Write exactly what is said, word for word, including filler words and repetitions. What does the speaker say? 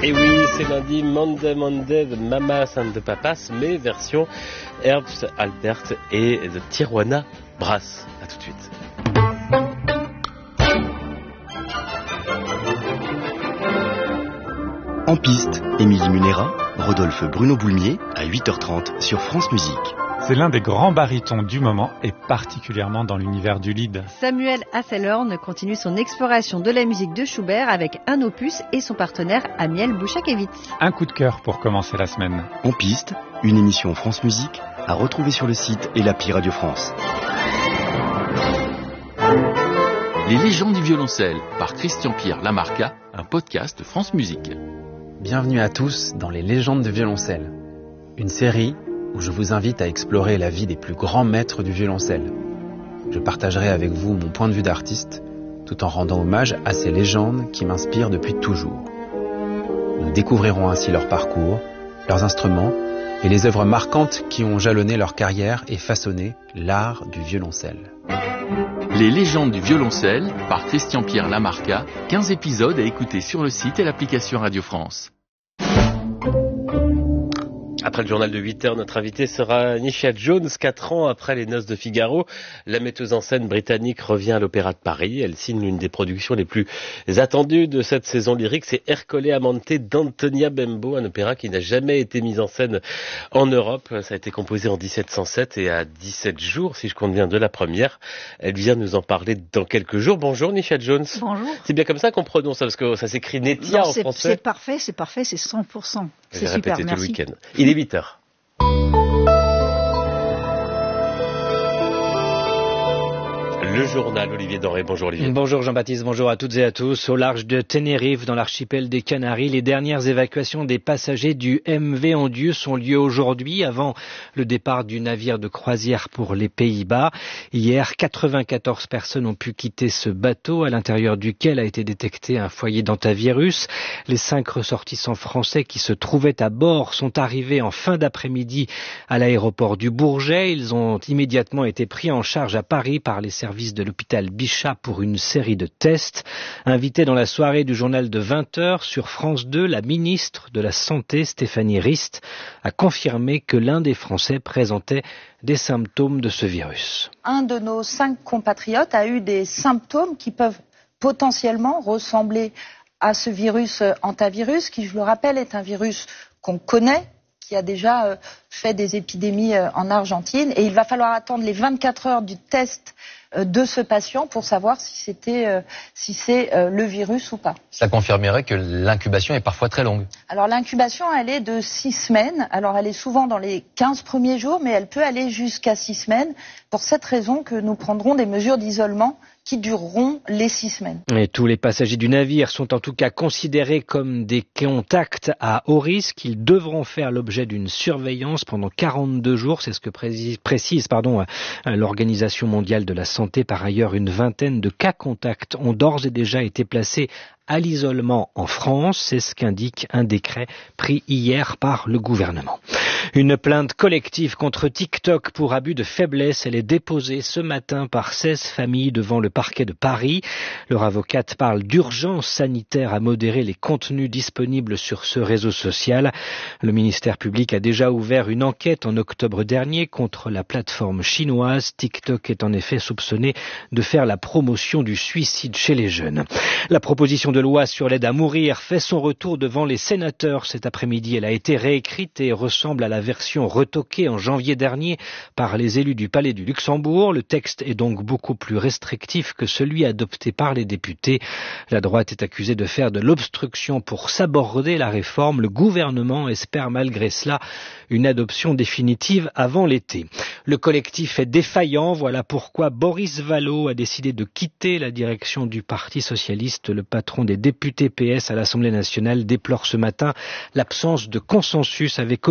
Et oui, c'est lundi, Monday Monday de Mamas and the Papas, mais version Herbst Albert et de Tijuana Brass. A tout de suite. En piste, Émilie Munera, Rodolphe Bruno Boulmier à huit heures trente sur France Musique. C'est l'un des grands barytons du moment et particulièrement dans l'univers du lead. Samuel Hasselhorn continue son exploration de la musique de Schubert avec un opus et son partenaire Amiel Bouchakevitz. Un coup de cœur pour commencer la semaine. En piste, une émission France Musique à retrouver sur le site et l'appli Radio France. Les légendes du violoncelle par Christian-Pierre Lamarca, un podcast de France Musique. Bienvenue à tous dans Les légendes du violoncelle, une série où je vous invite à explorer la vie des plus grands maîtres du violoncelle. Je partagerai avec vous mon point de vue d'artiste, tout en rendant hommage à ces légendes qui m'inspirent depuis toujours. Nous découvrirons ainsi leur parcours, leurs instruments et les œuvres marquantes qui ont jalonné leur carrière et façonné l'art du violoncelle. Les légendes du violoncelle par Christian-Pierre Lamarca, quinze épisodes à écouter sur le site et l'application Radio France. Après le journal de huit heures, notre invité sera Nisha Jones. Quatre ans après les Noces de Figaro, la metteuse en scène britannique revient à l'Opéra de Paris. Elle signe l'une des productions les plus attendues de cette saison lyrique. C'est Ercole Amante d'Antonia Bembo, un opéra qui n'a jamais été mis en scène en Europe. Ça a été composé en dix-sept cent sept et à dix-sept jours, si je compte bien, de la première. Elle vient nous en parler dans quelques jours. Bonjour Nisha Jones. Bonjour. C'est bien comme ça qu'on prononce, parce que ça s'écrit Netia non, en c'est, français. C'est parfait, c'est parfait, c'est cent pour cent. C'est J'ai super, répété tout merci. le week-end. Il est huit heures. Le journal, Olivier Doré. Bonjour Olivier. Bonjour Jean-Baptiste, bonjour à toutes et à tous. Au large de Tenerife, dans l'archipel des Canaries, les dernières évacuations des passagers du M V Andieu sont lieu aujourd'hui, avant le départ du navire de croisière pour les Pays-Bas. Hier, quatre-vingt-quatorze personnes ont pu quitter ce bateau, à l'intérieur duquel a été détecté un foyer d'hantavirus. Les cinq ressortissants français qui se trouvaient à bord sont arrivés en fin d'après-midi à l'aéroport du Bourget. Ils ont immédiatement été pris en charge à Paris par les services de l'hôpital Bichat pour une série de tests. Invitée dans la soirée du journal de vingt heures sur France deux, la ministre de la Santé, Stéphanie Rist, a confirmé que l'un des Français présentait des symptômes de ce virus. Un de nos cinq compatriotes a eu des symptômes qui peuvent potentiellement ressembler à ce virus hantavirus, qui, je le rappelle, est un virus qu'on connaît, qui a déjà fait des épidémies en Argentine. Et il va falloir attendre les vingt-quatre heures du test de ce patient pour savoir si c'était, euh, si c'est euh, le virus ou pas. Ça confirmerait que l'incubation est parfois très longue. Alors l'incubation, elle est de six semaines. Alors elle est souvent dans les quinze premiers jours, mais elle peut aller jusqu'à six semaines. Pour cette raison que nous prendrons des mesures d'isolement qui dureront les six semaines. Et tous les passagers du navire sont en tout cas considérés comme des contacts à haut risque. Ils devront faire l'objet d'une surveillance pendant quarante-deux jours. C'est ce que précise, précise pardon, l'Organisation mondiale de la santé. Par ailleurs, une vingtaine de cas contacts ont d'ores et déjà été placés à l'isolement en France. C'est ce qu'indique un décret pris hier par le gouvernement. Une plainte collective contre TikTok pour abus de faiblesse, elle est déposée ce matin par seize familles devant le parquet de Paris. Leur avocate parle d'urgence sanitaire à modérer les contenus disponibles sur ce réseau social. Le ministère public a déjà ouvert une enquête en octobre dernier contre la plateforme chinoise. TikTok est en effet soupçonné de faire la promotion du suicide chez les jeunes. La proposition de loi sur l'aide à mourir fait son retour devant les sénateurs cet après-midi. Elle a été réécrite et ressemble à la version retoquée en janvier dernier par les élus du Palais du Luxembourg. Le texte est donc beaucoup plus restrictif que celui adopté par les députés. La droite est accusée de faire de l'obstruction pour saborder la réforme. Le gouvernement espère malgré cela une adoption définitive avant l'été. Le collectif est défaillant. Voilà pourquoi Boris Vallaud a décidé de quitter la direction du Parti socialiste. Le patron des députés P S à l'Assemblée nationale déplore ce matin l'absence de consensus avec